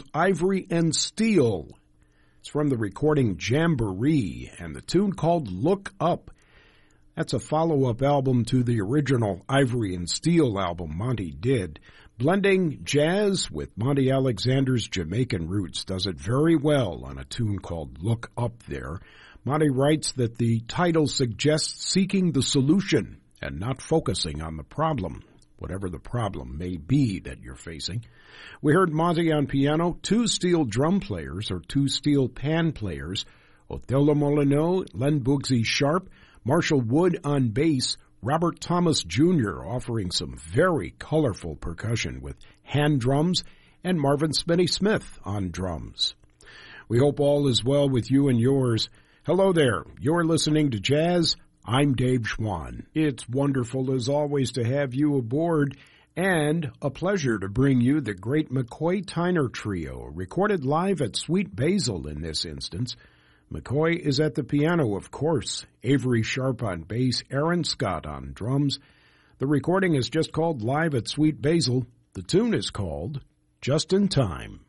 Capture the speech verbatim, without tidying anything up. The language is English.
Ivory and Steel. It's from the recording Jamboree and the tune called Look Up. That's a follow-up album to the original Ivory and Steel album Monty did. Blending jazz with Monty Alexander's Jamaican roots does it very well on a tune called Look Up there. Monty writes that the title suggests seeking the solution and not focusing on the problem, whatever the problem may be that you're facing. We heard Monty on piano, two steel drum players or two steel pan players, Othello Molyneux, Len Bugsy Sharp, Marshall Wood on bass, Robert Thomas Junior offering some very colorful percussion with hand drums, and Marvin Smitty Smith on drums. We hope all is well with you and yours. Hello there. You're listening to Jazz. I'm Dave Schwann. It's wonderful as always to have you aboard, and a pleasure to bring you the great McCoy Tyner Trio, recorded live at Sweet Basil in this instance. McCoy is at the piano, of course, Avery Sharp on bass, Aaron Scott on drums. The recording is just called Live at Sweet Basil. The tune is called Just in Time.